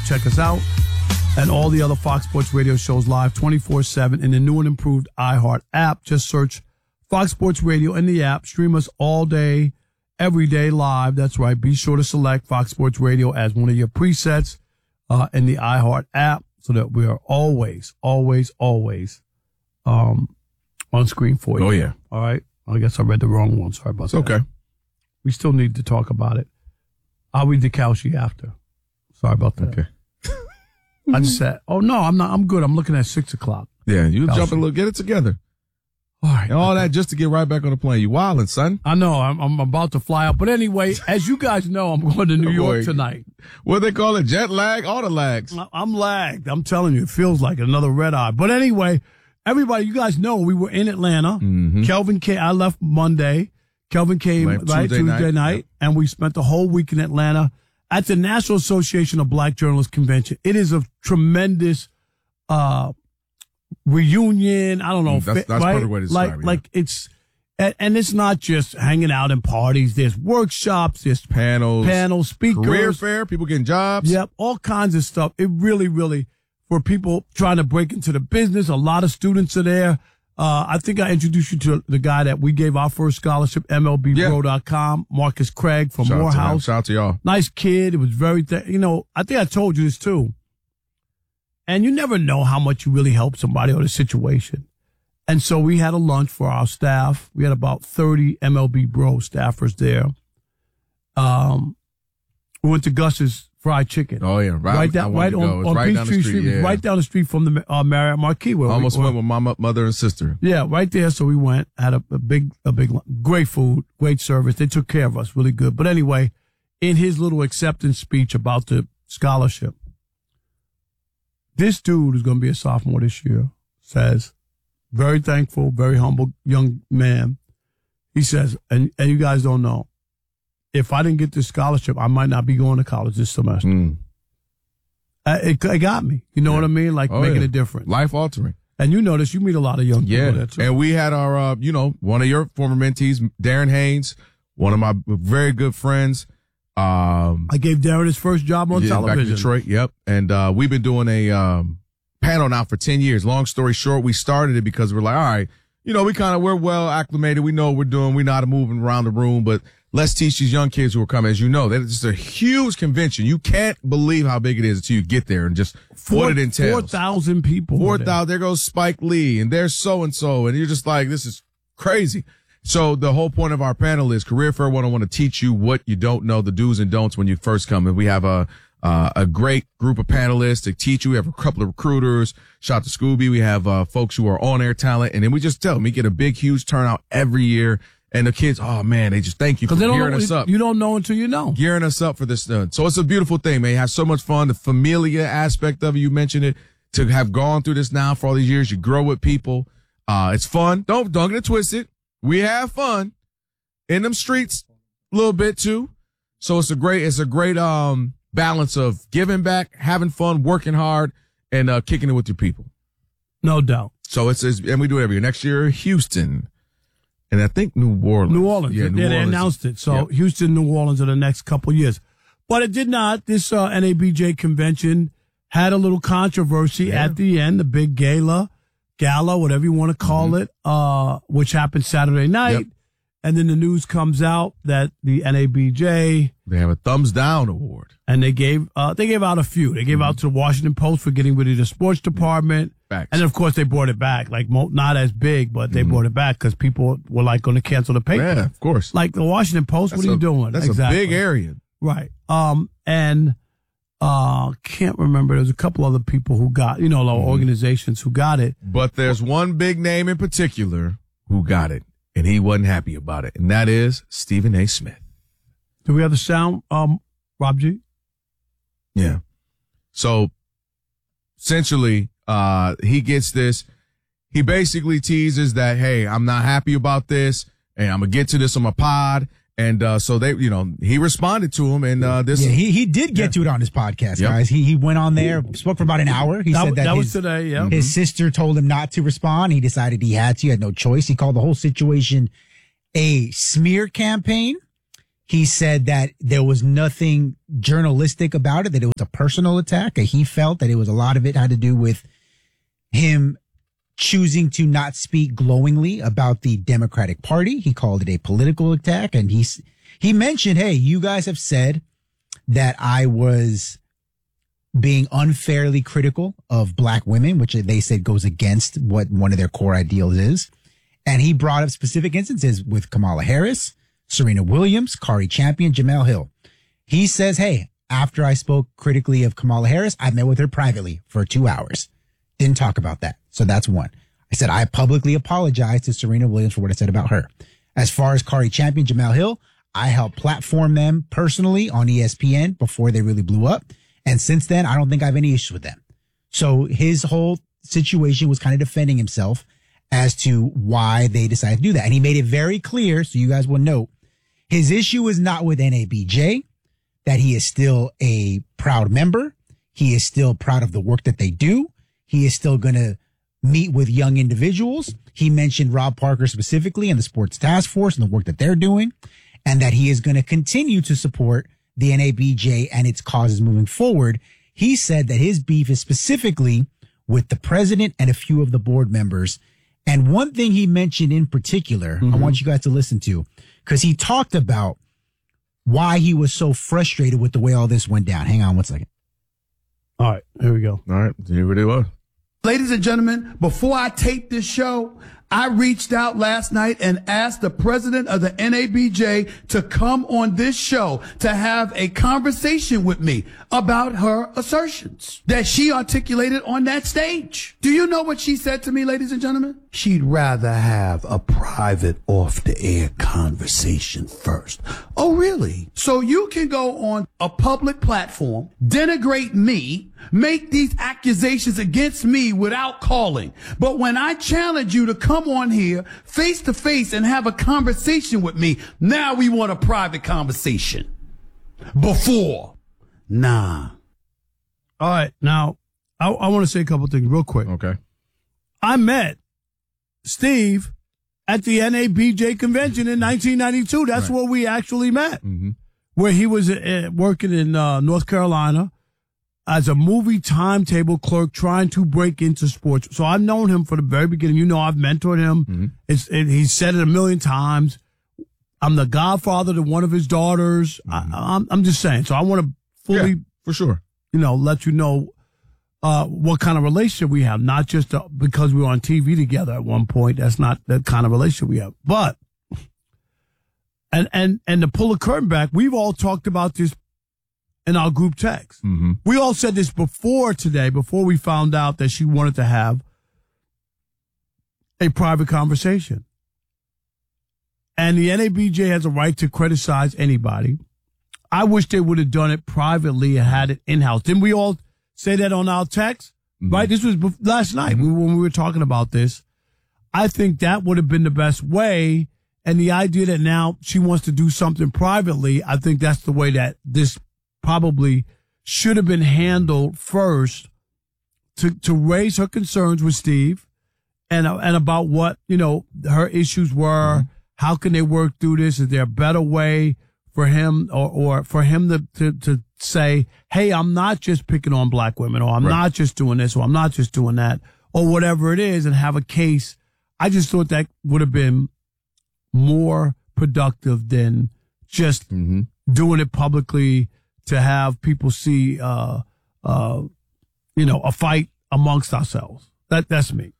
check us out. And all the other Fox Sports Radio shows live 24/7 in the new and improved iHeart app. Just search Fox Sports Radio in the app. Stream us all day, every day live. That's right. Be sure to select Fox Sports Radio as one of your presets in the iHeart app so that we are always on screen for you. Oh, yeah. All right. I guess I read the wrong one. Sorry about that. Okay. We still need to talk about it. I'll read the Kalshi after. Sorry about that. Okay. I just said, oh, no, I'm not. I'm good. I'm looking at 6 o'clock. Yeah, you jump a little, get it together. All right. And all that just to get right back on the plane. You wildin', son. I know. I'm about to fly out. But anyway, as you guys know, I'm going to New York tonight. What they call it? Jet lag? All the lags. I'm lagged. I'm telling you, it feels like another red eye. But anyway, everybody, you guys know we were in Atlanta. Mm-hmm. Kelvin came. I left Monday. Kelvin came Tuesday night. Yep. And we spent the whole week in Atlanta at the National Association of Black Journalists Convention. It is a tremendous reunion. I don't know. That's right? perfect way to describe it. Like it's, and it's not just hanging out in parties. There's workshops, there's panels, speakers, career fair, people getting jobs. Yep, all kinds of stuff. It really, for people trying to break into the business, a lot of students are there. I think I introduced you to the guy that we gave our first scholarship, MLBpro.com, Marcus Craig from Morehouse. Shout out to y'all. Nice kid. It was very, I think I told you this too. And you never know how much you really help somebody or the situation. And so we had a lunch for our staff. We had about 30 MLB Bro staffers there. We went to Gus's Fried Chicken. Oh, yeah. Right on Peachtree Street. Yeah. Right down the street from the Marriott Marquis. Almost went with my mother and sister. Yeah, right there. So we went, had a big, great food, great service. They took care of us really good. But anyway, in his little acceptance speech about the scholarship, this dude who's going to be a sophomore this year says, very thankful, very humble young man. He says, and you guys don't know, if I didn't get this scholarship, I might not be going to college this semester. It got me. You know what I mean? Like making a difference. Life altering. And you notice you meet a lot of young people there too. And we had our, one of your former mentees, Darren Haynes, one of my very good friends. I gave Darren his first job on television. Back in Detroit, yep. And we've been doing a panel now for 10 years. Long story short, we started it because we're like, all right, we're well acclimated. We know what we're doing. We know how to move around the room, but let's teach these young kids who are coming. As you know, that is just a huge convention. You can't believe how big it is until you get there and just what it entails. 4,000 people. 4,000. There goes Spike Lee, and there's so-and-so, and you're just like, this is crazy. So the whole point of our panel is Career Fair 101 to teach you what you don't know, the do's and don'ts when you first come. And we have a great group of panelists to teach you. We have a couple of recruiters. Shout out to Scooby. We have folks who are on-air talent. And then we just tell them we get a big, huge turnout every year. And the kids, oh, man, they just thank you for gearing us up. You don't know until you know. Gearing us up for this. So it's a beautiful thing, man. You have so much fun. The familia aspect of it, you mentioned it. To have gone through this now for all these years, you grow with people. It's fun. Don't get it twisted. We have fun in them streets a little bit too. So it's a great balance of giving back, having fun, working hard, and kicking it with your people. No doubt. So and we do it every year. Next year, Houston. And I think New Orleans. Yeah, they announced it. So Houston, New Orleans in the next couple of years. But it did not. This NABJ convention had a little controversy at the end, the big gala, whatever you want to call it, which happened Saturday night. Yep. And then the news comes out that the NABJ, they have a thumbs down award. And they gave out a few. They gave out to the Washington Post for getting rid of the sports department. Facts. And of course they brought it back, like not as big, but they brought it back because people were like going to cancel the paper. Yeah, of course. Like the Washington Post, what are you doing? That's a big area. Right. And can't remember. There's a couple other people who got, organizations who got it. But there's one big name in particular who got it, and he wasn't happy about it, and that is Stephen A. Smith. Do we have the sound, Rob G? Yeah. So essentially, he gets this. He basically teases that, hey, I'm not happy about this, and I'm gonna get to this on my pod. And so they, he responded to him, and this. Yeah, he did get to it on his podcast, guys. He went on there, spoke for about an hour. He said that was today. Yeah, his sister told him not to respond. He decided he had to. He had no choice. He called the whole situation a smear campaign. He said that there was nothing journalistic about it, that it was a personal attack. And he felt that it was a lot of it had to do with him choosing to not speak glowingly about the Democratic Party. He called it a political attack. And he mentioned, hey, you guys have said that I was being unfairly critical of black women, which they said goes against what one of their core ideals is. And he brought up specific instances with Kamala Harris, Serena Williams, Kari Champion, Jamel Hill. He says, hey, after I spoke critically of Kamala Harris, I met with her privately for 2 hours. Didn't talk about that. So that's one. I said, I publicly apologized to Serena Williams for what I said about her. As far as Kari Champion, Jamel Hill, I helped platform them personally on ESPN before they really blew up. And since then, I don't think I have any issues with them. So his whole situation was kind of defending himself as to why they decided to do that. And he made it very clear, so you guys will note, his issue is not with NABJ, that he is still a proud member. He is still proud of the work that they do. He is still going to meet with young individuals. He mentioned Rob Parker specifically and the Sports Task Force and the work that they're doing, and that he is going to continue to support the NABJ and its causes moving forward. He said that his beef is specifically with the president and a few of the board members. And one thing he mentioned in particular, I want you guys to listen to, because he talked about why he was so frustrated with the way all this went down. Hang on one second. All right, here we go. All right, here it was. Ladies and gentlemen, before I tape this show, I reached out last night and asked the president of the NABJ to come on this show to have a conversation with me about her assertions that she articulated on that stage. Do you know what she said to me, ladies and gentlemen? She'd rather have a private off-the-air conversation first. Oh, really? So you can go on a public platform, denigrate me, make these accusations against me without calling. But when I challenge you to come on here face to face and have a conversation with me, now we want a private conversation. Before, nah. All right. Now, I want to say a couple things real quick. Okay. I met Steve at the NABJ convention in 1992. That's where we actually met, where he was working in North Carolina as a movie timetable clerk trying to break into sports. So I've known him from the very beginning. You know, I've mentored him. He's said it a million times. I'm the godfather to one of his daughters. I'm just saying. So I want to fully, for sure, let you know what kind of relationship we have. Not just because we were on TV together at one point. That's not the kind of relationship we have. But and to pull the curtain back, we've all talked about this in our group text. We all said this before today, before we found out that she wanted to have a private conversation. And the NABJ has a right to criticize anybody. I wish they would have done it privately and had it in-house. Didn't we all say that on our text? Right? This was last night when we were talking about this. I think that would have been the best way. And the idea that now she wants to do something privately, I think that's the way that this probably should have been handled first, to raise her concerns with Steve and about what, her issues were. How can they work through this? Is there a better way for him or for him to say, hey, I'm not just picking on black women, or I'm not just doing this, or I'm not just doing that, or whatever it is, and have a case. I just thought that would have been more productive than just doing it publicly, to have people see, a fight amongst ourselves. That's me.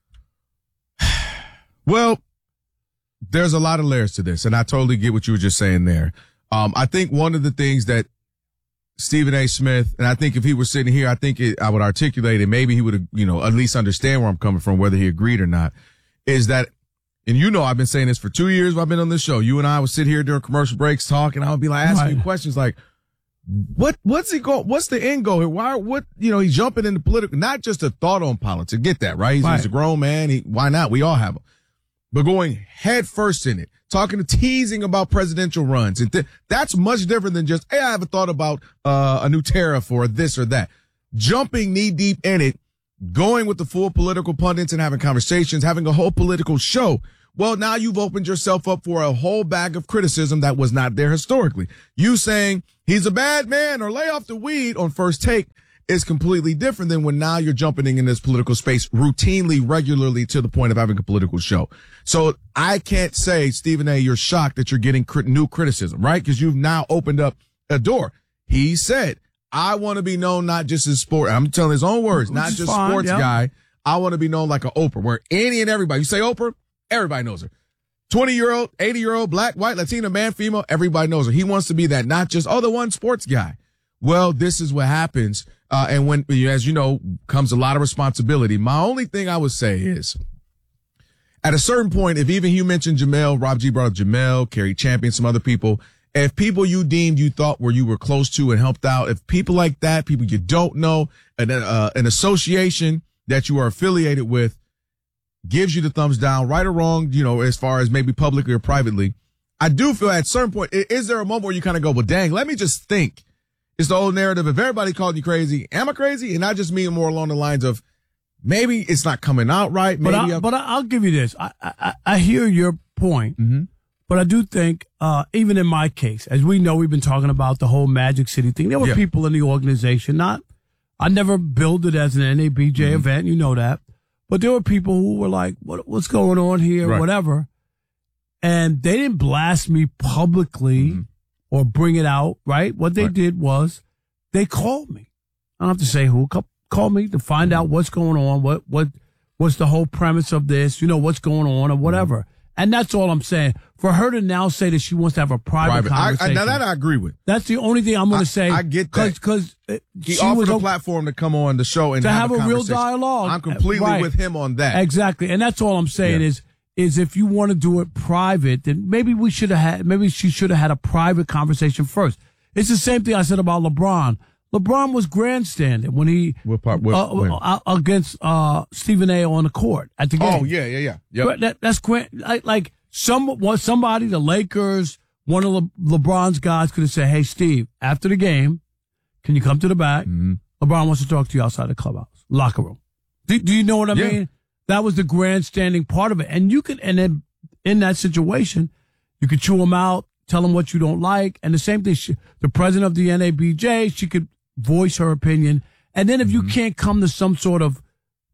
Well, there's a lot of layers to this, and I totally get what you were just saying there. I think one of the things that Stephen A. Smith, and I think if he were sitting here, I would articulate it. Maybe he would, at least understand where I'm coming from, whether he agreed or not, is that, and I've been saying this for 2 years while I've been on this show. You and I would sit here during commercial breaks talk, and I would be like asking you questions like, what's the end goal here? He's jumping into political, not just a thought on politics. Get that, right? He's a grown man. Why not? We all have them. But going head first in it, teasing about presidential runs. And that's much different than just, hey, I have a thought about a new tariff or this or that. Jumping knee deep in it, going with the full political pundits and having conversations, having a whole political show Well, now you've opened yourself up for a whole bag of criticism that was not there historically. You saying he's a bad man or lay off the weed on First Take is completely different than when now you're jumping in this political space routinely, regularly, to the point of having a political show. So I can't say, Stephen A., you're shocked that you're getting new criticism, right? Because you've now opened up a door. He said, I want to be known not just as sport. I'm telling his own words, not just fine, sports yeah. guy. I want to be known like an Oprah, where any and everybody, you say Oprah, everybody knows her. 20-year-old, 80-year-old, black, white, Latina, man, female, everybody knows her. He wants to be that, not just, the one sports guy. Well, this is what happens. And when, as you know, comes a lot of responsibility. My only thing I would say is, at a certain point, if even you mentioned Jamel, Rob G brought up Jamel, Kerry Champion, some other people, if people you deemed you thought you were close to and helped out, if people like that, people you don't know, an association that you are affiliated with gives you the thumbs down, right or wrong, as far as maybe publicly or privately, I do feel at a certain point, is there a moment where you kind of go, well, dang, let me just think. It's the old narrative. If everybody called you crazy, am I crazy? And I just mean more along the lines of maybe it's not coming out right. Maybe but I'll give you this. I hear your point, but I do think, even in my case, as we know, we've been talking about the whole Magic City thing. There were people in the organization, I never billed it as an NABJ event, you know that, but there were people who were like, what's going on here, right. whatever. And they didn't blast me publicly or bring it out, right? What they did was they called me. I don't have to say who. Called me to find out what's going on, what's the whole premise of this, what's going on or whatever. And that's all I'm saying. For her to now say that she wants to have a private conversation. Now that I agree with. That's the only thing I'm going to say. I get that. Because he offered a platform to come on the show and to have a real conversation. dialogue. I'm completely with him on that. Exactly. And that's all I'm saying is if you want to do it private, then maybe she should have had a private conversation first. It's the same thing I said about LeBron. LeBron was grandstanding when he against Stephen A. on the court at the game. Oh yeah. Yep. That's like somebody, the Lakers, one of LeBron's guys could have said, "Hey, Steve, after the game, can you come to the back? LeBron wants to talk to you outside the clubhouse, locker room." Do you know what I mean? That was the grandstanding part of it, and then in that situation, you could chew them out, tell them what you don't like, and the same thing. The president of the NABJ, she could voice her opinion. And then if you can't come to some sort of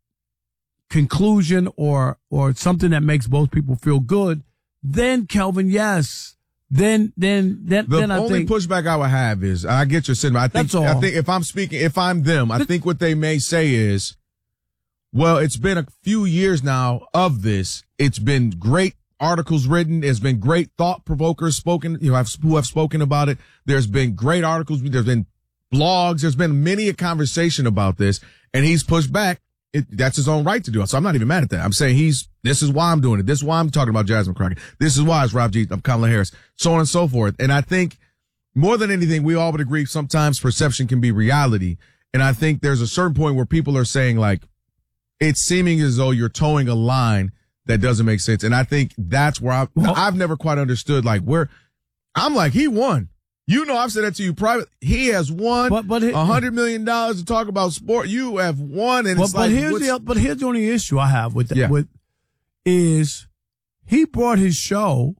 conclusion or something that makes both people feel good, then Kelvin, yes. Then I think the only pushback I would have is, I get your sentiment. I think if I'm them, I think what they may say is, well, it's been a few years now of this. It's been great articles written. There's been great thought provokers spoken, who have spoken about it. There's been great articles. There's been blogs. There's been many a conversation about this, and he's pushed back. That's his own right to do it. So I'm not even mad at that. I'm saying this is why I'm doing it. This is why I'm talking about Jasmine Crockett. This is why it's Rob G. I'm Kamala Harris, so on and so forth. And I think more than anything, we all would agree sometimes perception can be reality. And I think there's a certain point where people are saying, like, it's seeming as though you're towing a line that doesn't make sense. And I think that's where I've never quite understood, like, where I'm like, he won. I've said that to you private. He has won $100 million to talk about sport. You have won. And here's the only issue I have with that, is he brought his show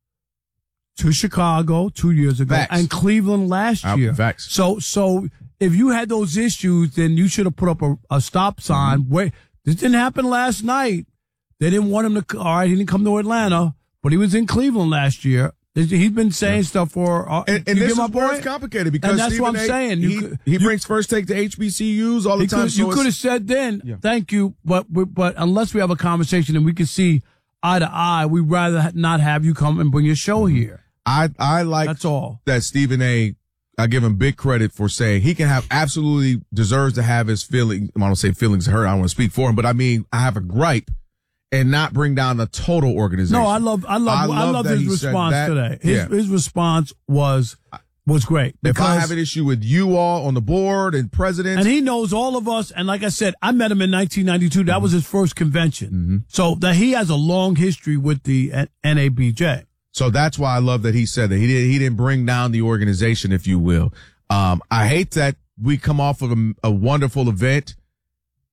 to Chicago 2 years ago and Cleveland last year. Facts. So if you had those issues, then you should have put up a stop sign. Wait, this didn't happen last night. They didn't want him to. All right, he didn't come to Atlanta, but he was in Cleveland last year. He's been saying stuff for. And this is where it's complicated because and that's what I'm saying. He brings First Take to HBCUs all the time. You could have said then, thank you, but unless we have a conversation and we can see eye to eye, we'd rather not have you come and bring your show here. I like that's all that Stephen A. I give him big credit for saying he can have absolutely deserves to have his feelings. I don't say feelings hurt. I don't want to speak for him, but I mean, I have a gripe and not bring down the total organization. No, I love his response today. His response was great. If I have an issue with you all on the board and president. And he knows all of us. And like I said, I met him in 1992. That was his first convention. So that he has a long history with the NABJ. So that's why I love that he said that he didn't bring down the organization, if you will. I hate that we come off of a wonderful event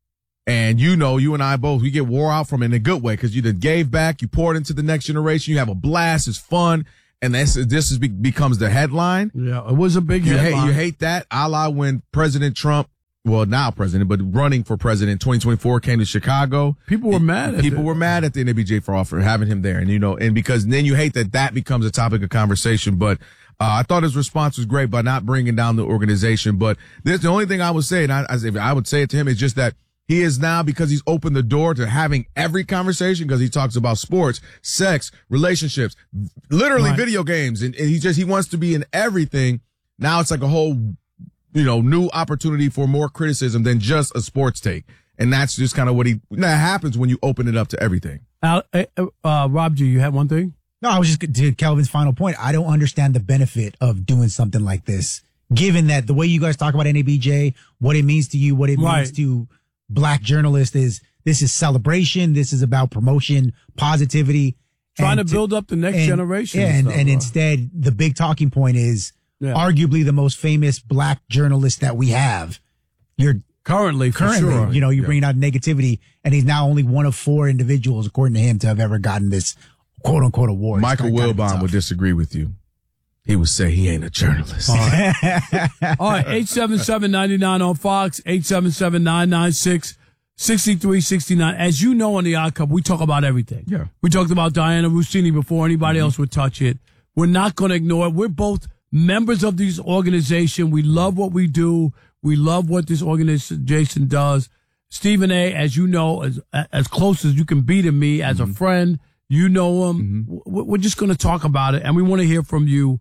And you and I both, we get wore out from it in a good way because you then gave back, you poured into the next generation, you have a blast, it's fun, and this becomes the headline. Yeah, it was a big headline. You hate that, a la when President Trump, well, now president, but running for president 2024 came to Chicago. People were mad at the NABJ for having him there. And because then you hate that becomes a topic of conversation. But I thought his response was great by not bringing down the organization. But the only thing I would say, and I would say it to him, is just that he is now, because he's opened the door to having every conversation, because he talks about sports, sex, relationships, literally video games. And he wants to be in everything. Now it's like a whole, new opportunity for more criticism than just a sports take. And that's just kind of that happens when you open it up to everything. Rob G, you had one thing? No, I was just to Kelvin's final point. I don't understand the benefit of doing something like this, given that the way you guys talk about NABJ, what it means to you, what it means to Black journalists is this is celebration. This is about promotion, positivity. Trying to build up the next generation. Yeah, and instead, the big talking point is arguably the most famous Black journalist that we have. You're currently, for sure. You're bringing out negativity, and he's now only one of 4 individuals, according to him, to have ever gotten this quote unquote award. Michael Wilbon would disagree with you. He would say he ain't a journalist. All right. 877-99 on Fox, 877-996-6369. As you know on the Odd Couple, we talk about everything. Yeah. We talked about Diana Rossini before anybody else would touch it. We're not going to ignore it. We're both members of this organization. We love what we do. We love what this organization does. Stephen A., as you know, as close as you can be to me as a friend, you know him. We're just going to talk about it, and we want to hear from you.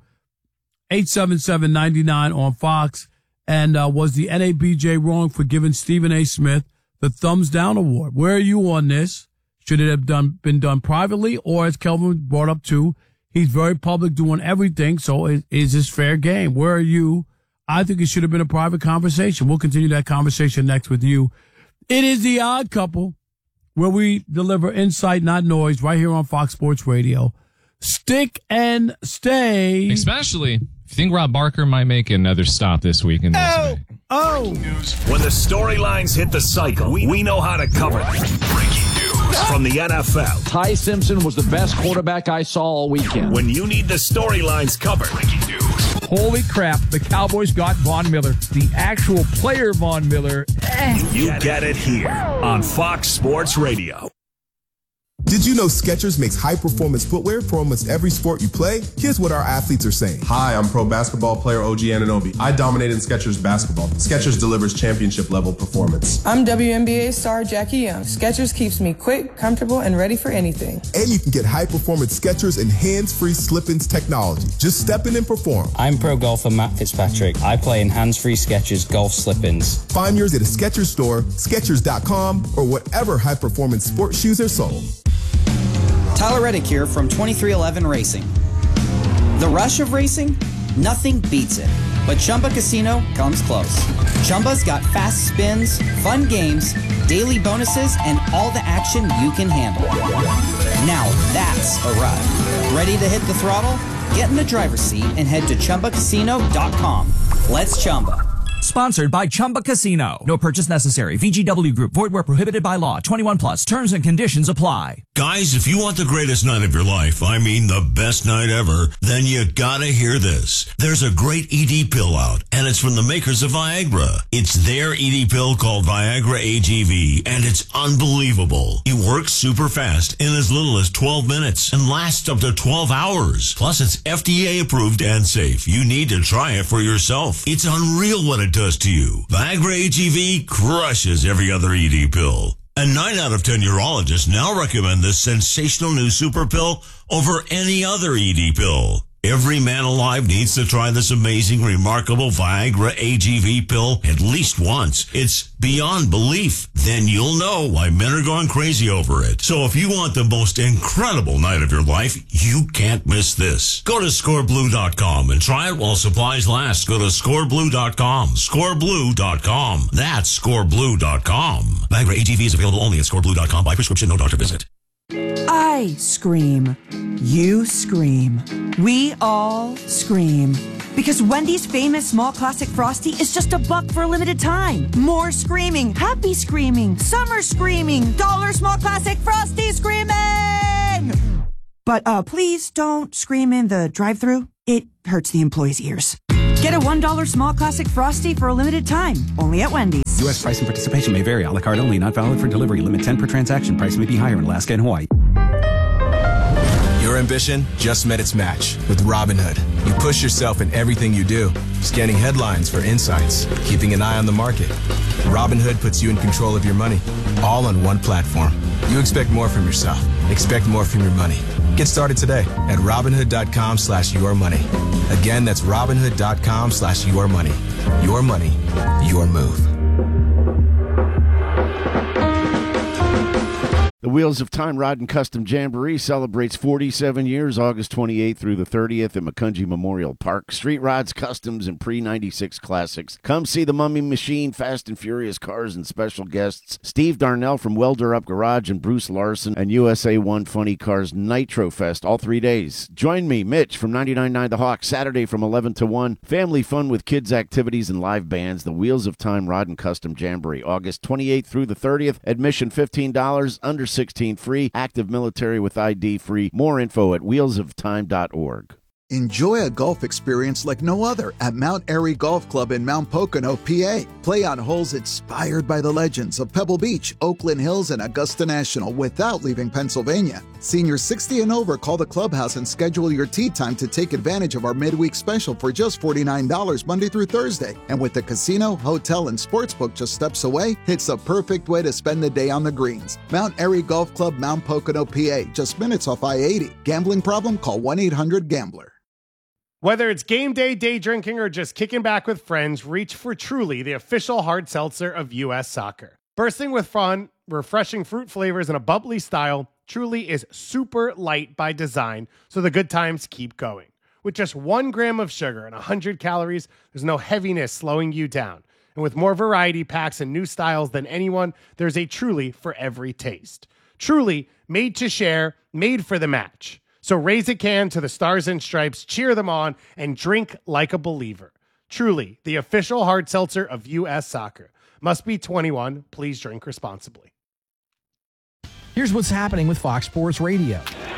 877-99 on Fox. And was the NABJ wrong for giving Stephen A. Smith the thumbs down award? Where are you on this? Should it have been done privately, or as Kelvin brought up too, he's very public doing everything, so is this fair game? Where are you? I think it should have been a private conversation. We'll continue that conversation next with you. It is the Odd Couple, where we deliver insight, not noise, right here on Fox Sports Radio. Stick and stay. Especially if you think Rob Barker might make another stop this week in this When the storylines hit the cycle, we know how to cover them. Breaking news from the NFL. Ty Simpson was the best quarterback I saw all weekend. When you need the storylines covered. Breaking news. Holy crap, the Cowboys got Von Miller. The actual player Von Miller. You get it here on Fox Sports Radio. Did you know Skechers makes high-performance footwear for almost every sport you play? Here's what our athletes are saying. Hi, I'm pro basketball player OG Anunoby. I dominated Skechers basketball. Skechers delivers championship-level performance. I'm WNBA star Jackie Young. Skechers keeps me quick, comfortable, and ready for anything. And you can get high-performance Skechers and hands-free slip-ins technology. Just step in and perform. I'm pro golfer Matt Fitzpatrick. I play in hands-free Skechers golf slip-ins. Find yours at a Skechers store, Skechers.com, or whatever high-performance sports shoes are sold. Tyler Reddick here from 2311 Racing. The rush of racing? Nothing beats it. But Chumba Casino comes close. Chumba's got fast spins, fun games, daily bonuses, and all the action you can handle. Now that's a ride. Ready to hit the throttle? Get in the driver's seat and head to ChumbaCasino.com. Let's Chumba. Sponsored by Chumba Casino. No purchase necessary. VGW Group. Void where prohibited by law. 21 plus. Terms and conditions apply. Guys, if you want the greatest night of your life, I mean the best night ever, then you gotta hear this. There's a great ED pill out, and it's from the makers of Viagra. It's their ED pill called Viagra AGV, and it's unbelievable. It works super fast in as little as 12 minutes and lasts up to 12 hours. Plus, it's FDA approved and safe. You need to try it for yourself. It's unreal what it does to you. Viagra AGV crushes every other ED pill. And 9 out of 10 urologists now recommend this sensational new super pill over any other ED pill. Every man alive needs to try this amazing, remarkable Viagra AGV pill at least once. It's beyond belief. Then you'll know why men are going crazy over it. So if you want the most incredible night of your life, you can't miss this. Go to scoreblue.com and try it while supplies last. Go to scoreblue.com. Scoreblue.com. That's scoreblue.com. Viagra AGV is available only at scoreblue.com by prescription, no doctor visit. I I scream. You scream. We all scream. Because Wendy's famous small classic Frosty is just $1 for a limited time. More screaming, happy screaming, summer screaming, dollar small classic Frosty screaming! But please don't scream in the drive-thru. It hurts the employees' ears. Get a $1 small classic Frosty for a limited time, only at Wendy's. U.S. price and participation may vary. A la carte only, not valid for delivery. Limit 10 per transaction. Price may be higher in Alaska and Hawaii. Your ambition just met its match with Robinhood. You push yourself in everything you do, scanning headlines for insights, keeping an eye on the market. Robinhood puts you in control of your money, all on one platform. You expect more from yourself. Expect more from your money. Get started today at Robinhood.com/yourmoney. Again, that's Robinhood.com/yourmoney. Your money, your move. The Wheels of Time Rod and Custom Jamboree celebrates 47 years, August 28th through the 30th at McCungie Memorial Park. Street rods, customs, and pre-96 classics. Come see the Mummy Machine, Fast and Furious cars, and special guests Steve Darnell from Welder Up Garage and Bruce Larson and USA 1 Funny Cars Nitro Fest all 3 days. Join me, Mitch, from 99.9 The Hawk, Saturday from 11 to 1. Family fun with kids' activities and live bands. The Wheels of Time Rod and Custom Jamboree, August 28th through the 30th. Admission $15, under 16 free, active military with ID free. More info at wheelsoftime.org. Enjoy a golf experience like no other at Mount Airy Golf Club in Mount Pocono, PA. Play on holes inspired by the legends of Pebble Beach, Oakland Hills, and Augusta National without leaving Pennsylvania. Seniors 60 and over, call the clubhouse and schedule your tee time to take advantage of our midweek special for just $49 Monday through Thursday. And with the casino, hotel, and sportsbook just steps away, it's a perfect way to spend the day on the greens. Mount Airy Golf Club, Mount Pocono, PA, just minutes off I-80. Gambling problem? Call 1-800-GAMBLER. Whether it's game day, day drinking, or just kicking back with friends, reach for Truly, the official hard seltzer of U.S. Soccer. Bursting with fun, refreshing fruit flavors, and a bubbly style, Truly is super light by design, so the good times keep going. With just 1 gram of sugar and 100 calories, there's no heaviness slowing you down. And with more variety packs and new styles than anyone, there's a Truly for every taste. Truly, made to share, made for the match. So raise a can to the Stars and Stripes, cheer them on, and drink like a believer. Truly, the official hard seltzer of U.S. Soccer. Must be 21. Please drink responsibly. Here's what's happening with Fox Sports Radio.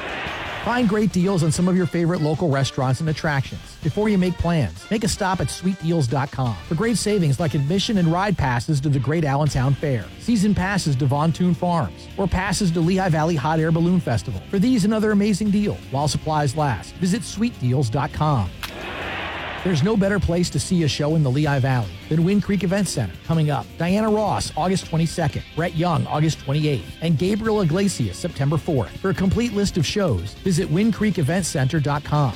Find great deals on some of your favorite local restaurants and attractions. Before you make plans, make a stop at sweetdeals.com for great savings like admission and ride passes to the Great Allentown Fair, season passes to Von Toon Farms, or passes to Lehigh Valley Hot Air Balloon Festival. For these and other amazing deals, while supplies last, visit sweetdeals.com. There's no better place to see a show in the Lehigh Valley than Wind Creek Event Center. Coming up, Diana Ross, August 22nd, Brett Young, August 28th, and Gabriel Iglesias, September 4th. For a complete list of shows, visit windcreekeventcenter.com.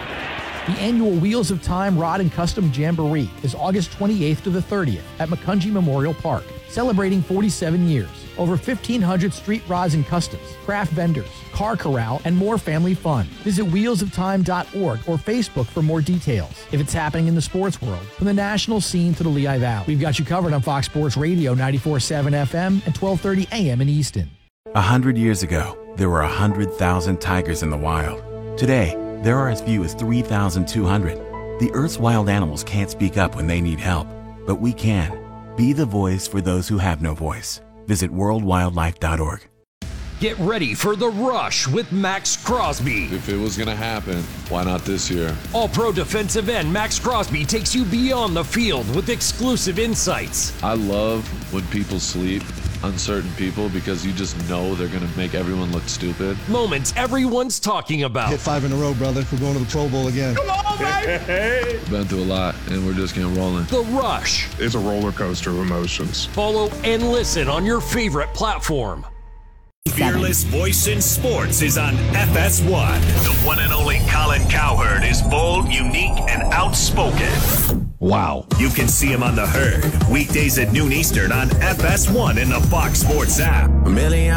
The annual Wheels of Time Rod and Custom Jamboree is August 28th to the 30th at McCungie Memorial Park, celebrating 47 years. Over 1,500 street rods and customs, craft vendors, car corral, and more family fun. Visit wheelsoftime.org or Facebook for more details. If it's happening in the sports world, from the national scene to the Lehigh Valley, we've got you covered on Fox Sports Radio 94.7 FM and 1230 AM in Easton. 100 years ago, there were 100,000 tigers in the wild. Today, there are as few as 3,200. The Earth's wild animals can't speak up when they need help, but we can. Be the voice for those who have no voice. Visit worldwildlife.org. Get ready for The Rush with Max Crosby. If it was going to happen, why not this year? All-pro defensive end Max Crosby takes you beyond the field with exclusive insights. I love when people sleep on certain people because you just know they're going to make everyone look stupid. Moments everyone's talking about. Hit 5 in a row, brother. We're going to the Pro Bowl again. Come on, baby! Been through a lot, and we're just getting rolling. The Rush. It's a roller coaster of emotions. Follow and listen on your favorite platform. Fearless voice in sports is on FS1. The one and only Colin Cowherd is bold, unique, and outspoken. Wow. You can see him on The Herd, weekdays at noon Eastern on FS1 in the Fox Sports app.